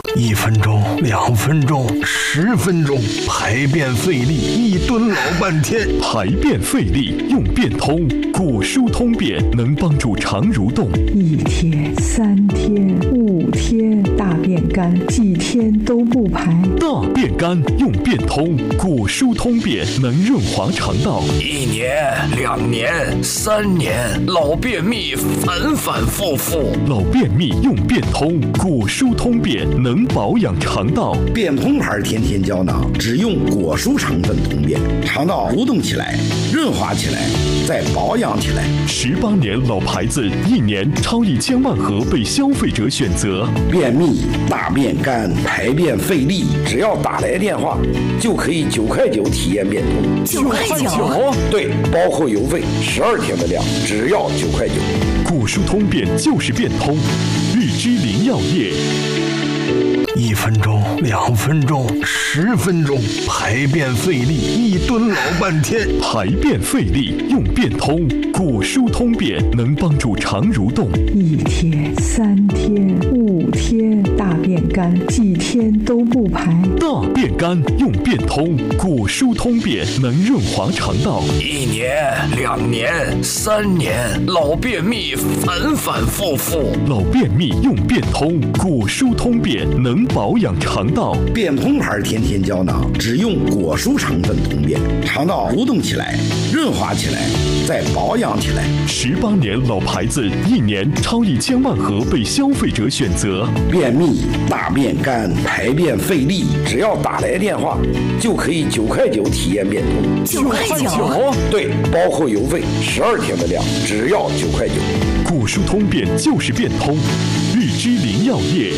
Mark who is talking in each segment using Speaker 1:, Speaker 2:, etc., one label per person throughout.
Speaker 1: 1分钟、2分钟、10分钟，排便费力，一蹲老半天。
Speaker 2: 排便费力用便通，果蔬通便能帮助肠蠕动。
Speaker 3: 1天、3天、5天，大便干，几天都不排。
Speaker 2: 大便干用便通，果蔬通便能润滑肠道。
Speaker 4: 1年、2年、3年，老便秘反反复复。
Speaker 2: 老便秘用便通，果蔬通便能保养肠道。
Speaker 5: 便通牌天天胶囊，只用果蔬成分通便，肠道蠕动起来，润滑起来，再保养起来。
Speaker 2: 18年老牌子，1年超1000万盒被消费者选择。
Speaker 5: 便秘、大便干、排便费力，只要打来电话，就可以9块9体验便通。
Speaker 6: 9块9？
Speaker 5: 对，包括邮费，12天的量，只要9块9。
Speaker 2: 果蔬通便就是便通，绿芝林药业。
Speaker 1: 1分钟、2分钟、10分钟，排便费力，一蹲老半天。
Speaker 2: 排便费力用便通，果蔬通便能帮助肠蠕动。
Speaker 3: 1天、3天、5天，大便干，几天都不排。
Speaker 2: 大便干用便通，果蔬通便能润滑肠道。
Speaker 4: 1年、2年、3年，老便秘反反复复。
Speaker 2: 老便秘用便通，果蔬通便能保养肠道。
Speaker 5: 便通牌天天胶囊，只用果蔬成分通便，肠道蠕动起来，润滑起来，再保养起来。
Speaker 2: 18年老牌子，1年超1000万盒被消费者选择。
Speaker 5: 便秘、大便干、排便费力，只要打来电话，就可以9块9体验便通。
Speaker 6: 9块9？
Speaker 5: 对，包括邮费12天的量，只要9块9。
Speaker 2: 果蔬通便就是便通，绿芝林药业。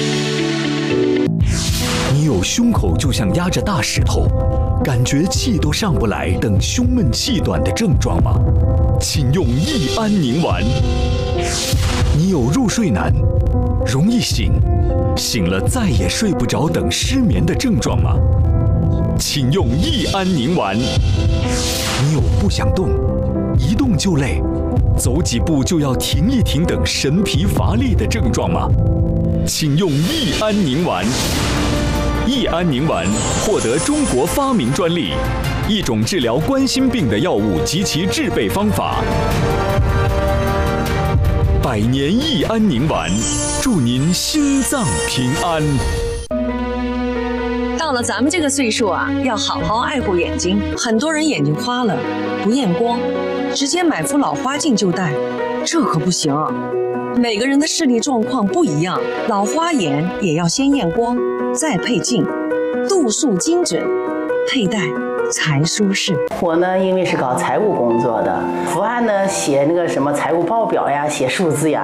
Speaker 7: 你有胸口就像压着大石头，感觉气都上不来等胸闷气短的症状吗？请用益安宁丸。你有入睡难、容易醒、醒了再也睡不着等失眠的症状吗？请用益安宁丸。你有不想动、一动就累、走几步就要停一停等神疲乏力的症状吗？请用益安宁丸。益安宁丸获得中国发明专利，一种治疗冠心病的药物及其制备方法。100年益安宁丸，祝您心脏平安。
Speaker 6: 到了咱们这个岁数啊，要好好爱护眼睛。很多人眼睛花了，不验光，直接买副老花镜就戴，这可不行。每个人的视力状况不一样，老花眼也要先验光，再配镜，度数精准，佩戴才舒适。
Speaker 8: 我呢，因为是搞财务工作的，伏案呢写那个什么财务报表呀，写数字呀，